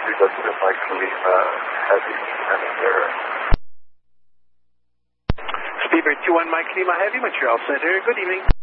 Reductive Mike Lima Heavy, Center. Speedbird 21 Mike Lima Heavy, Montreal Center. Good evening.